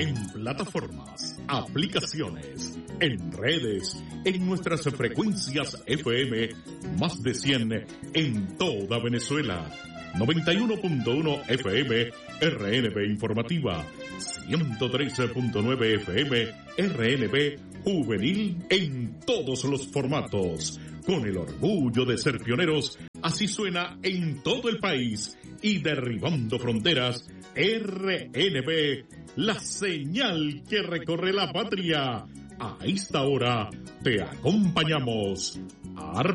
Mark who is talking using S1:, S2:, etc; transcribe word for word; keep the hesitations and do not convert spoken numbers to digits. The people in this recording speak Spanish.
S1: en plataformas, aplicaciones, en redes, en nuestras frecuencias F M, más de cien en toda Venezuela. noventa y uno punto uno F M, R N B Informativa, ciento trece punto nueve F M, R N B Juvenil en todos los formatos. Con el orgullo de ser pioneros, así suena en todo el país y derribando fronteras, R N B, la señal que recorre la patria. A esta hora te acompañamos.